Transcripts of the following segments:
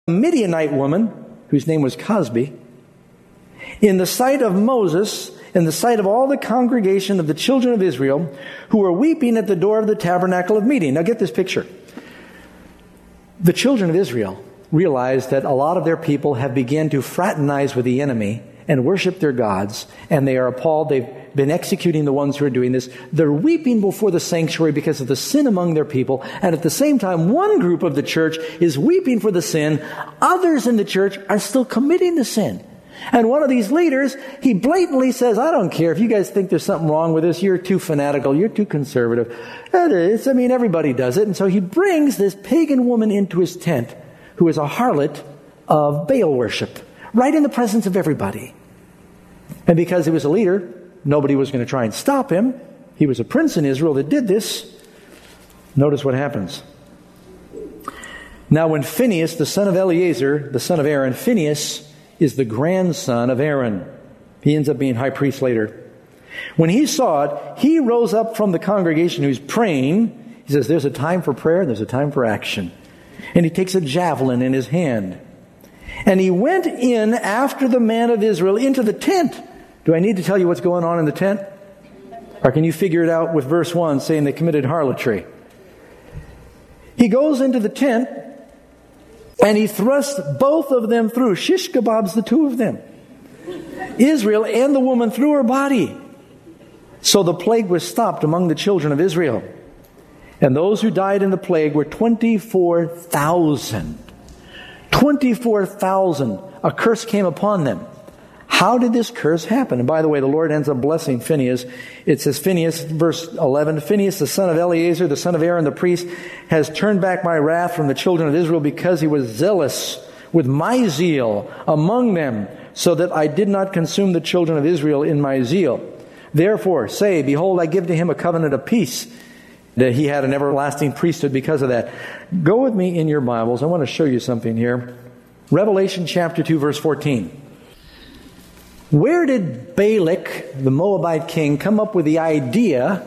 A Midianite woman, whose name was Cosbi, in the sight of Moses, in the sight of all the congregation of the children of Israel, who were weeping at the door of the tabernacle of meeting. Now get this picture. The children of Israel realized that a lot of their people have begun to fraternize with the enemy and worship their gods, and they are appalled. They've been executing the ones who are doing this. They're weeping before the sanctuary because of the sin among their people, and at the same time, one group of the church is weeping for the sin. Others in the church are still committing the sin. And one of these leaders, he blatantly says, I don't care if you guys think there's something wrong with this. You're too fanatical. You're too conservative. That is, everybody does it. And so he brings this pagan woman into his tent, who is a harlot of Baal worship, right in the presence of everybody. And because he was a leader, nobody was going to try and stop him. He was a prince in Israel that did this. Notice what happens. Now when Phinehas, the son of Eleazar, the son of Aaron, Phinehas is the grandson of Aaron. He ends up being high priest later. When he saw it, he rose up from the congregation who's praying. He says, there's a time for prayer, there's a time for action. And he takes a javelin in his hand. And he went in after the man of Israel into the tent. Do I need to tell you what's going on in the tent? Or can you figure it out with verse 1 saying they committed harlotry? He goes into the tent and he thrusts both of them through. Shish kebabs the two of them. Israel and the woman through her body. So the plague was stopped among the children of Israel. And those who died in the plague were 24,000. 24,000. A curse came upon them. How did this curse happen? And by the way, the Lord ends up blessing Phinehas. It says, Phinehas, verse 11, Phinehas, the son of Eleazar, the son of Aaron, the priest, has turned back my wrath from the children of Israel because he was zealous with my zeal among them, so that I did not consume the children of Israel in my zeal. Therefore, say, behold, I give to him a covenant of peace, that he had an everlasting priesthood because of that. Go with me in your Bibles. I want to show you something here. Revelation chapter 2, verse 14. Where did Balak, the Moabite king, come up with the idea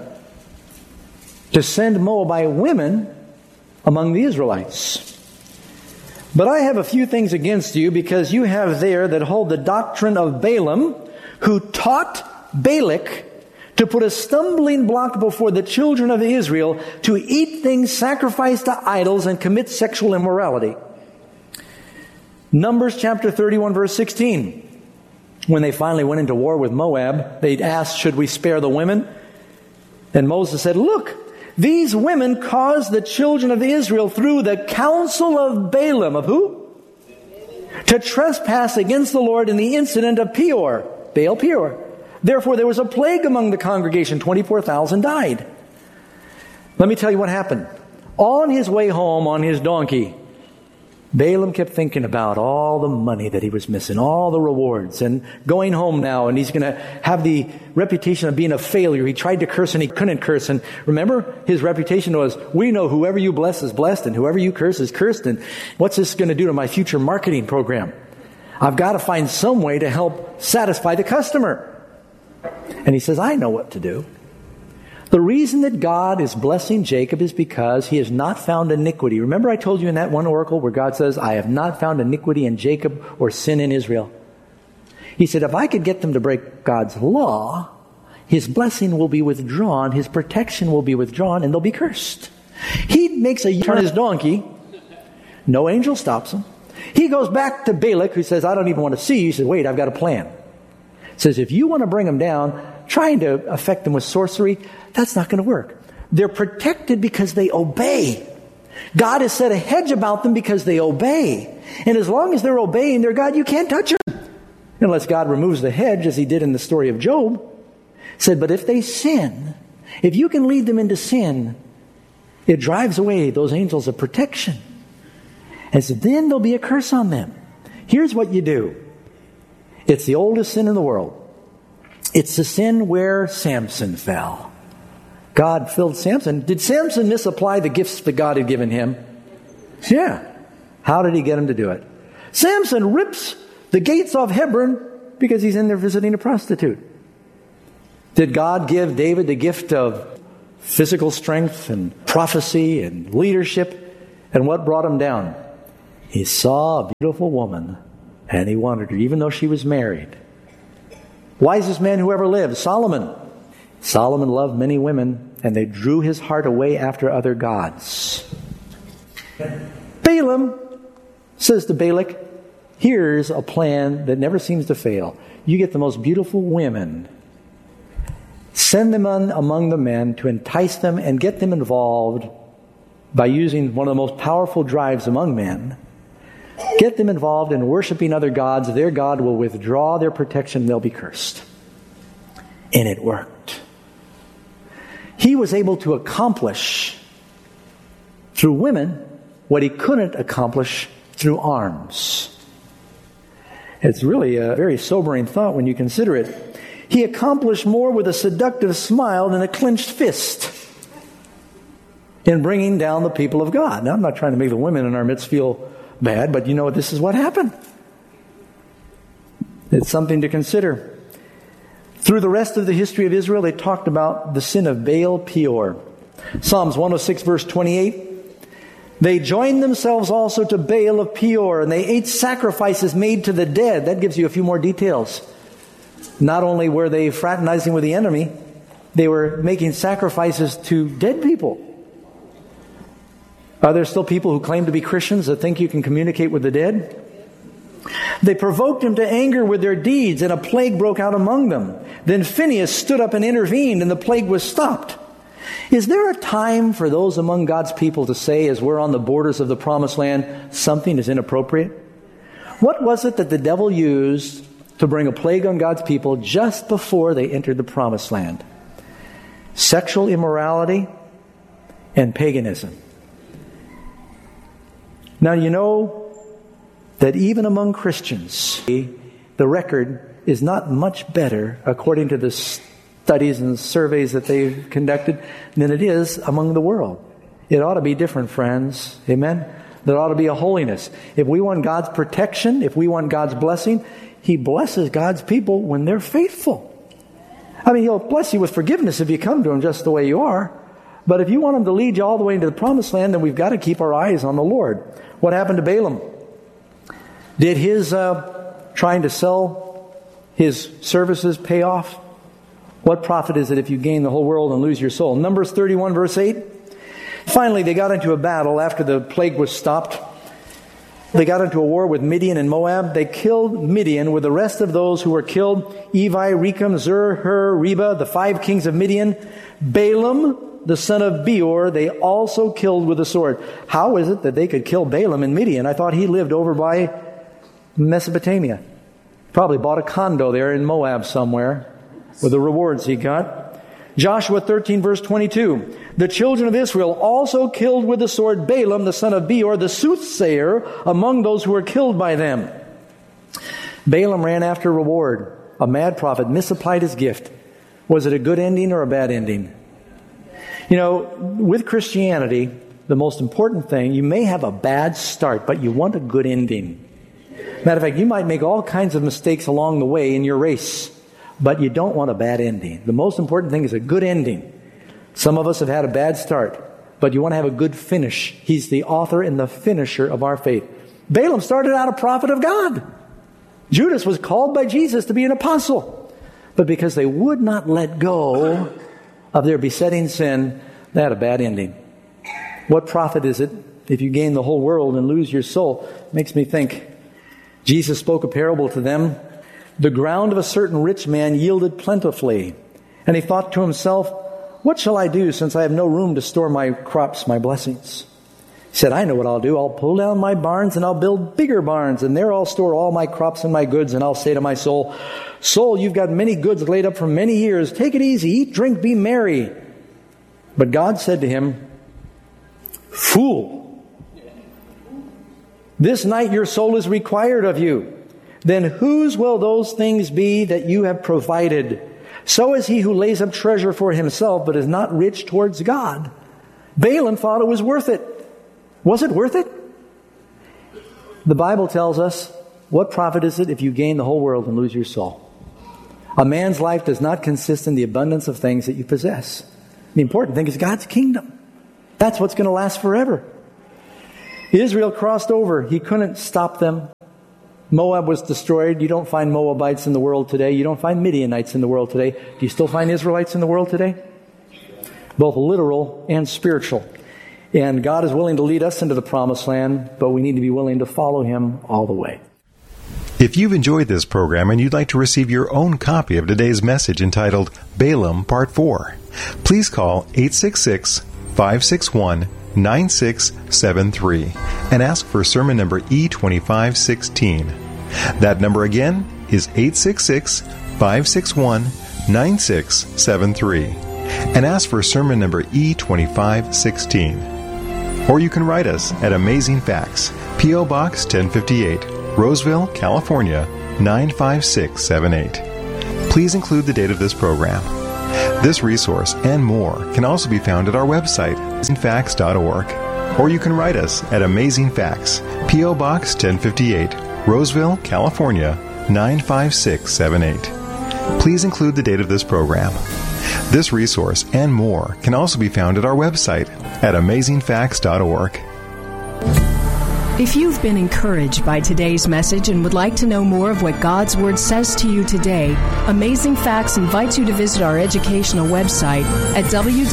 to send Moabite women among the Israelites? But I have a few things against you, because you have there that hold the doctrine of Balaam, who taught Balak to put a stumbling block before the children of Israel to eat things sacrificed to idols and commit sexual immorality. Numbers chapter 31, verse 16. When they finally went into war with Moab, they asked, should we spare the women? And Moses said, look, these women caused the children of Israel through the counsel of Balaam, of who? To trespass against the Lord in the incident of Peor, Baal Peor. Therefore there was a plague among the congregation. 24,000 died. Let me tell you what happened. On his way home on his donkey, Balaam kept thinking about all the money that he was missing, all the rewards, and going home now, and he's going to have the reputation of being a failure. He tried to curse and he couldn't curse. And remember, his reputation was, we know whoever you bless is blessed, and whoever you curse is cursed. And what's this going to do to my future marketing program? I've got to find some way to help satisfy the customer. And he says, I know what to do. The reason that God is blessing Jacob is because he has not found iniquity. Remember I told you in that one oracle where God says, I have not found iniquity in Jacob or sin in Israel. He said, if I could get them to break God's law, his blessing will be withdrawn, his protection will be withdrawn, and they'll be cursed. He makes a U-turn on his donkey. No angel stops him. He goes back to Balak, who says, I don't even want to see you. He says, wait, I've got a plan. Says, if you want to bring them down, trying to affect them with sorcery, that's not going to work. They're protected because they obey. God has set a hedge about them because they obey. And as long as they're obeying their God, you can't touch them. Unless God removes the hedge, as he did in the story of Job. Said, but if they sin, if you can lead them into sin, it drives away those angels of protection. And so then there'll be a curse on them. Here's what you do. It's the oldest sin in the world. It's the sin where Samson fell. God filled Samson. Did Samson misapply the gifts that God had given him? Yeah. How did he get him to do it? Samson rips the gates off Hebron because he's in there visiting a prostitute. Did God give David the gift of physical strength and prophecy and leadership? And what brought him down? He saw a beautiful woman, and he wanted her, even though she was married. Wisest man who ever lived, Solomon. Solomon loved many women, and they drew his heart away after other gods. Balaam says to Balak, here's a plan that never seems to fail. You get the most beautiful women, send them on among the men to entice them and get them involved by using one of the most powerful drives among men. Get them involved in worshiping other gods. Their God will withdraw their protection. They'll be cursed. And it worked. He was able to accomplish through women what he couldn't accomplish through arms. It's really a very sobering thought when you consider it. He accomplished more with a seductive smile than a clenched fist in bringing down the people of God. Now, I'm not trying to make the women in our midst feel bad, but you know, this is what happened. It's something to consider. Through the rest of the history of Israel, they talked about the sin of Baal Peor. Psalms 106 verse 28. They joined themselves also to Baal of Peor, and they ate sacrifices made to the dead. That gives you a few more details. Not only were they fraternizing with the enemy, they were making sacrifices to dead people. Are there still people who claim to be Christians that think you can communicate with the dead? They provoked him to anger with their deeds, and a plague broke out among them. Then Phinehas stood up and intervened, and the plague was stopped. Is there a time for those among God's people to say, as we're on the borders of the promised land, something is inappropriate? What was it that the devil used to bring a plague on God's people just before they entered the promised land? Sexual immorality and paganism. Now you know that even among Christians, the record is not much better, according to the studies and surveys that they've conducted, than it is among the world. It ought to be different, friends. Amen? There ought to be a holiness. If we want God's protection, if we want God's blessing, He blesses God's people when they're faithful. I mean, He'll bless you with forgiveness if you come to Him just the way you are. But if you want Him to lead you all the way into the promised land, then we've got to keep our eyes on the Lord. What happened to Balaam? Did his trying to sell his services pay off? What profit is it if you gain the whole world and lose your soul? Numbers 31 verse 8. Finally, they got into a battle after the plague was stopped. They got into a war with Midian and Moab. They killed Midian with the rest of those who were killed. Evi, Rechem, Zur, Hur, Reba, the 5 kings of Midian. Balaam, the son of Beor, they also killed with the sword. How is it that they could kill Balaam in Midian? I thought he lived over by Mesopotamia. Probably bought a condo there in Moab somewhere with the rewards he got. Joshua 13 verse 22. The children of Israel also killed with the sword Balaam, the son of Beor, the soothsayer, among those who were killed by them. Balaam ran after reward. A mad prophet misapplied his gift. Was it a good ending or a bad ending? You know, with Christianity, the most important thing, you may have a bad start, but you want a good ending. Matter of fact, you might make all kinds of mistakes along the way in your race, but you don't want a bad ending. The most important thing is a good ending. Some of us have had a bad start, but you want to have a good finish. He's the author and the finisher of our faith. Balaam started out a prophet of God. Judas was called by Jesus to be an apostle. But because they would not let go of their besetting sin, they had a bad ending. What profit is it if you gain the whole world and lose your soul? Makes me think. Jesus spoke a parable to them. The ground of a certain rich man yielded plentifully. And he thought to himself, what shall I do since I have no room to store my crops, my blessings? He said, I know what I'll do. I'll pull down my barns and I'll build bigger barns. And there I'll store all my crops and my goods. And I'll say to my soul, soul, you've got many goods laid up for many years. Take it easy. Eat, drink, be merry. But God said to him, fool, this night your soul is required of you. Then whose will those things be that you have provided? So is he who lays up treasure for himself, but is not rich towards God. Balaam thought it was worth it. Was it worth it? The Bible tells us, what profit is it if you gain the whole world and lose your soul? A man's life does not consist in the abundance of things that you possess. The important thing is God's kingdom. That's what's going to last forever. Israel crossed over. He couldn't stop them. Moab was destroyed. You don't find Moabites in the world today. You don't find Midianites in the world today. Do you still find Israelites in the world today? Both literal and spiritual. And God is willing to lead us into the promised land, but we need to be willing to follow Him all the way. If you've enjoyed this program and you'd like to receive your own copy of today's message entitled Balaam Part 4, please call 866-561-9673 and ask for sermon number E2516. That number again is 866-561-9673 and ask for sermon number E2516. Or you can write us at Amazing Facts, P.O. Box 1058, Roseville, California, 95678. Please include the date of this program. This resource and more can also be found at our website, amazingfacts.org. Or you can write us at Amazing Facts, P.O. Box 1058, Roseville, California, 95678. Please include the date of this program. This resource and more can also be found at our website at amazingfacts.org. If you've been encouraged by today's message and would like to know more of what God's Word says to you today, Amazing Facts invites you to visit our educational website at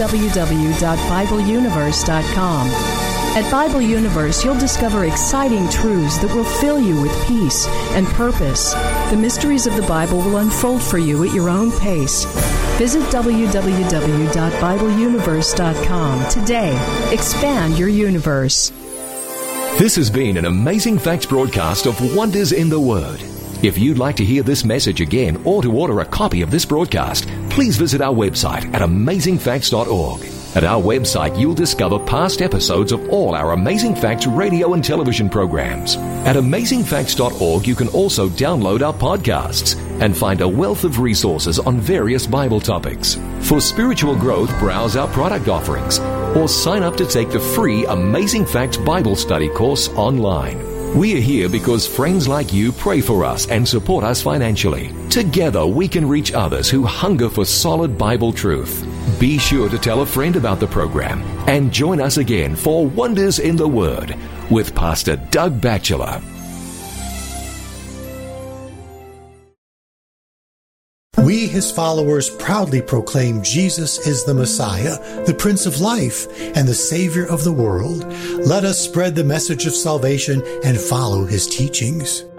www.BibleUniverse.com. At Bible Universe, you'll discover exciting truths that will fill you with peace and purpose. The mysteries of the Bible will unfold for you at your own pace. Visit www.BibleUniverse.com today. Expand your universe. This has been an Amazing Facts broadcast of Wonders in the Word. If you'd like to hear this message again or to order a copy of this broadcast, please visit our website at amazingfacts.org. At our website, you'll discover past episodes of all our Amazing Facts radio and television programs. At amazingfacts.org, you can also download our podcasts and find a wealth of resources on various Bible topics. For spiritual growth, browse our product offerings or sign up to take the free Amazing Facts Bible Study course online. We are here because friends like you pray for us and support us financially. Together, we can reach others who hunger for solid Bible truth. Be sure to tell a friend about the program and join us again for Wonders in the Word with Pastor Doug Batchelor. We, His followers, proudly proclaim Jesus is the Messiah, the Prince of Life, and the Savior of the world. Let us spread the message of salvation and follow His teachings.